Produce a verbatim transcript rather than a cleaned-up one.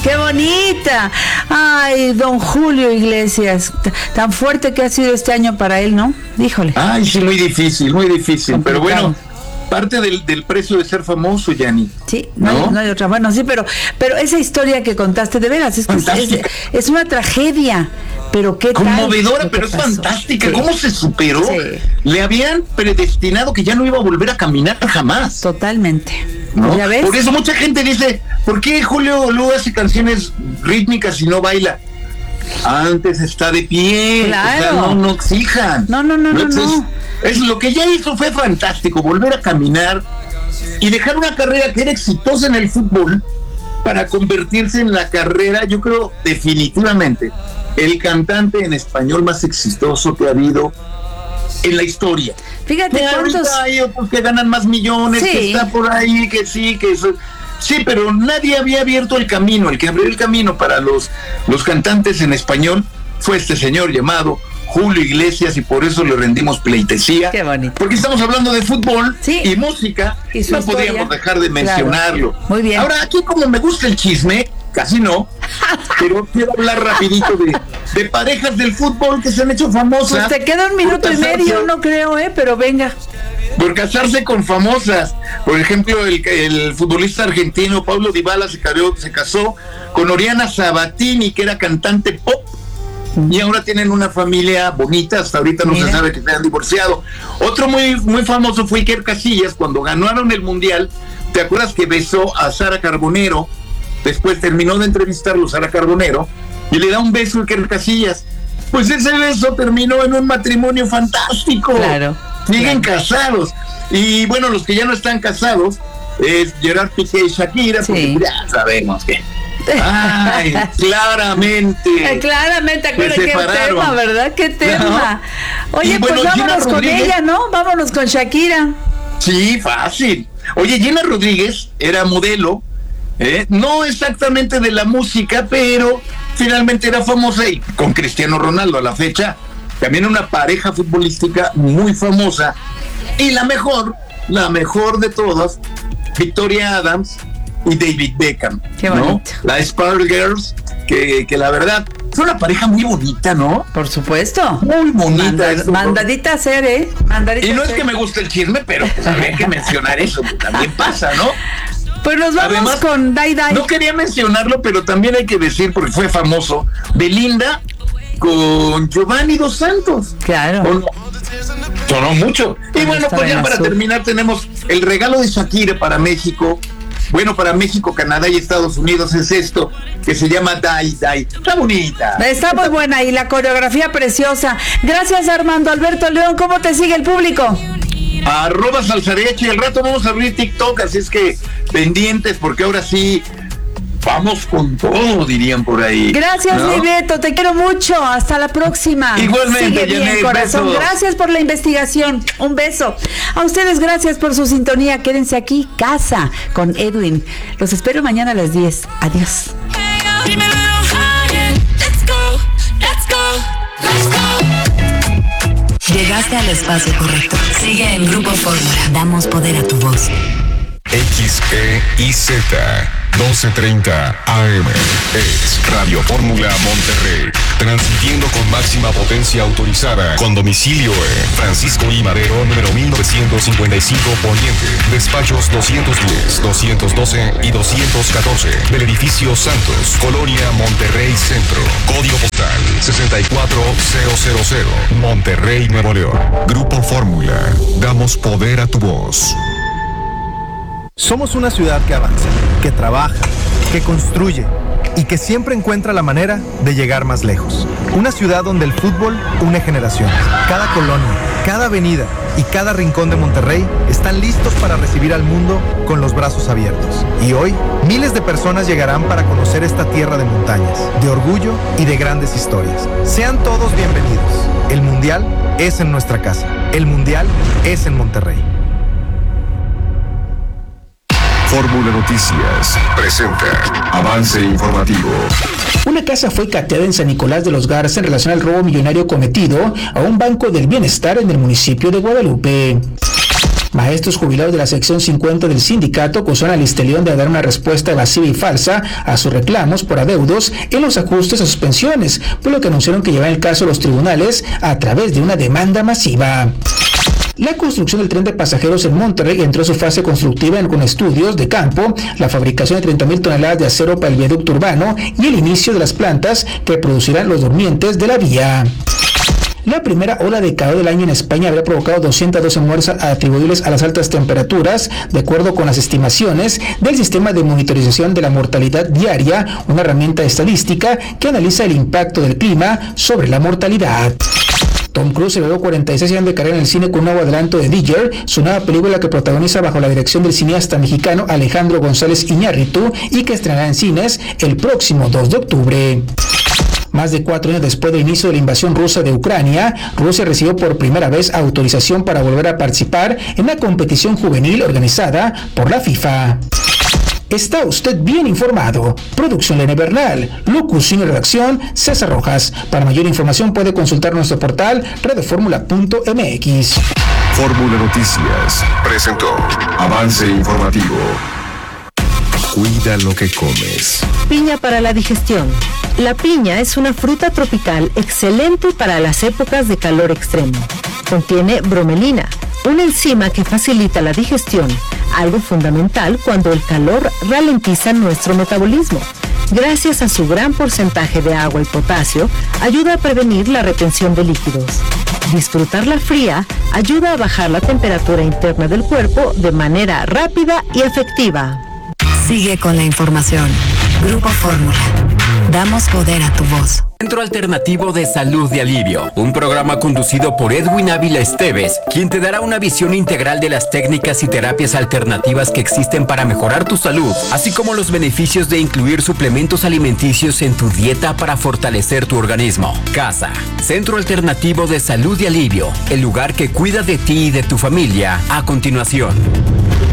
¡Qué bonita! Ay, don Julio Iglesias, t- tan fuerte que ha sido este año para él, ¿no? Híjole. Ay, sí, muy difícil, muy difícil. Complicado. Pero bueno, parte del, del precio de ser famoso, Yanni. Sí, no, ¿no? Hay, no hay otra. Bueno, sí, pero pero esa historia que contaste, de veras, es, que es, es, es una tragedia. Pero qué tal. Conmovedora, pero es pasó? fantástica. Sí. ¿Cómo se superó? Sí. Le habían predestinado que ya no iba a volver a caminar jamás. Totalmente. ¿No? ¿Ya ves? Por eso mucha gente dice, ¿por qué Julio luego hace canciones rítmicas y no baila? Antes está de pie. Claro. O sea, no, no exijan. No, no, no, no, Entonces, no. Es lo que ya hizo fue fantástico, volver a caminar y dejar una carrera que era exitosa en el fútbol para convertirse en la carrera, yo creo, definitivamente, el cantante en español más exitoso que ha habido en la historia. Fíjate Que cuántos... ahorita hay otros que ganan más millones, Sí. que está por ahí, que sí, que eso. Sí, pero nadie había abierto el camino. El que abrió el camino para los, los cantantes en español fue este señor llamado Julio Iglesias, y por eso le rendimos pleitesía. Qué bonito. Porque estamos hablando de fútbol Sí. y música, Y su no historia. podíamos dejar de mencionarlo. Claro. Muy bien. Ahora, aquí como me gusta el chisme, casi no, pero quiero hablar rapidito de, de parejas del fútbol que se han hecho famosas. Pues te queda un minuto y medio, no creo, ¿eh? Pero venga. Por casarse con famosas. Por ejemplo, el, el futbolista argentino Pablo Dybala se, casó, se casó con Oriana Sabatini, que era cantante pop, y ahora tienen una familia bonita. Hasta ahorita no Mira. se sabe que se han divorciado. Otro muy, muy famoso fue Iker Casillas. Cuando ganaron el Mundial, ¿te acuerdas que besó a Sara Carbonero? Después terminó de entrevistarlo Sara Carbonero y le da un beso a Iker Casillas. Pues ese beso terminó en un matrimonio fantástico. Claro. Siguen claro. casados. Y bueno, los que ya no están casados es Gerard Piqué y Shakira, Sí. porque ya sabemos que... Ay, claramente. Eh, claramente, Se acuérdate qué separaron. tema, ¿verdad? Qué tema. Oye, Y bueno, pues Gina vámonos con Rodríguez. ella, ¿no? Vámonos con Shakira. Sí, fácil. Oye, Gina Rodríguez era modelo, ¿eh? No exactamente de la música, pero finalmente era famosa, y con Cristiano Ronaldo a la fecha, también una pareja futbolística muy famosa. Y la mejor, la mejor de todas, Victoria Adams y David Beckham. Qué ¿no? bonito. La Spice Girls, que, que la verdad, es una pareja muy bonita, ¿no? Por supuesto. Muy bonita. Manda- esto, ¿no? mandadita a hacer, ¿eh? Mandadita Y no a es hacer. que me guste el chisme, pero pues habría que mencionar eso, que también pasa, ¿no? Pues nos vamos Además, con Dai Dai. No quería mencionarlo, pero también hay que decir, porque fue famoso, Belinda con Giovanni Dos Santos. Claro. ¿O no? Sonó mucho. Y Cuando bueno, estaba pues en ya para azul. terminar tenemos el regalo de Shakira para México. Bueno, para México, Canadá y Estados Unidos es esto, que se llama Dai Dai. Está bonita. Está muy buena y la coreografía preciosa. Gracias, Armando Alberto León. ¿Cómo te sigue el público? Arroba Salsareche, y al rato vamos a abrir TikTok, así es que pendientes, porque ahora sí vamos con todo, dirían por ahí. Gracias, ¿no? mi Beto. Te quiero mucho. Hasta la próxima. Igualmente, Sigue bien, Janet, corazón. besos. Gracias por la investigación. Un beso. A ustedes, gracias por su sintonía. Quédense aquí, Casa, con Edwin. Los espero mañana a las diez. Adiós. Llegaste al espacio correcto. Sigue en Grupo Fórmula. Damos poder a tu voz. X E I Z doce treinta A M es Radio Fórmula Monterrey, transmitiendo con máxima potencia autorizada, con domicilio en Francisco I. Madero, número mil novecientos cincuenta y cinco Poniente, despachos doscientos diez, doscientos doce y doscientos catorce, del edificio Santos, Colonia Monterrey Centro, código postal sesenta y cuatro mil, Monterrey, Nuevo León. Grupo Fórmula, damos poder a tu voz. Somos una ciudad que avanza, que trabaja, que construye y que siempre encuentra la manera de llegar más lejos. Una ciudad donde el fútbol une generaciones. Cada colonia, cada avenida y cada rincón de Monterrey están listos para recibir al mundo con los brazos abiertos. Y hoy, miles de personas llegarán para conocer esta tierra de montañas, de orgullo y de grandes historias. Sean todos bienvenidos. El Mundial es en nuestra casa. El Mundial es en Monterrey. Fórmula Noticias presenta Avance Informativo. Una casa fue cateada en San Nicolás de los Garza en relación al robo millonario cometido a un banco del bienestar en el municipio de Guadalupe. Maestros jubilados de la sección cincuenta del sindicato acusaron al Listelión de dar una respuesta evasiva y falsa a sus reclamos por adeudos en los ajustes a sus pensiones, por lo que anunciaron que llevarán el caso a los tribunales a través de una demanda masiva. La construcción del tren de pasajeros en Monterrey entró a su fase constructiva con estudios de campo, la fabricación de treinta mil toneladas de acero para el viaducto urbano y el inicio de las plantas que producirán los durmientes de la vía. La primera ola de calor del año en España habría provocado doscientas doce muertes atribuibles a las altas temperaturas, de acuerdo con las estimaciones del Sistema de Monitorización de la Mortalidad Diaria, una herramienta estadística que analiza el impacto del clima sobre la mortalidad. Tom Cruise celebró cuarenta y seis años de carrera en el cine con un nuevo adelanto de Digger, su nueva película que protagoniza bajo la dirección del cineasta mexicano Alejandro González Iñárritu y que estrenará en cines el próximo dos de octubre. Más de cuatro años después del inicio de la invasión rusa de Ucrania, Rusia recibió por primera vez autorización para volver a participar en la competición juvenil organizada por la FIFA. Está usted bien informado. Producción Lene Bernal, locución y redacción César Rojas. Para mayor información puede consultar nuestro portal radioformula punto m x. Fórmula Noticias presentó Avance Informativo. Cuida lo que comes. Piña para la digestión. La piña es una fruta tropical excelente para las épocas de calor extremo. Contiene bromelina, una enzima que facilita la digestión, algo fundamental cuando el calor ralentiza nuestro metabolismo. Gracias a su gran porcentaje de agua y potasio, ayuda a prevenir la retención de líquidos. Disfrutarla fría ayuda a bajar la temperatura interna del cuerpo de manera rápida y efectiva. Sigue con la información. Grupo Fórmula. Damos poder a tu voz. Centro Alternativo de Salud y Alivio, un programa conducido por Edwin Ávila Esteves, quien te dará una visión integral de las técnicas y terapias alternativas que existen para mejorar tu salud, así como los beneficios de incluir suplementos alimenticios en tu dieta para fortalecer tu organismo. CASA, Centro Alternativo de Salud y Alivio, el lugar que cuida de ti y de tu familia. A continuación.